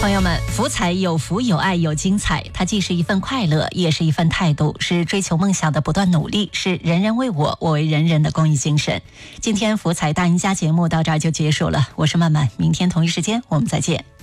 朋友们，福彩有福有爱有精彩，它既是一份快乐，也是一份态度，是追求梦想的不断努力，是人人为我，我为人人的公益精神。今天福彩大赢家节目到这儿就结束了，我是曼曼，明天同一时间我们再见。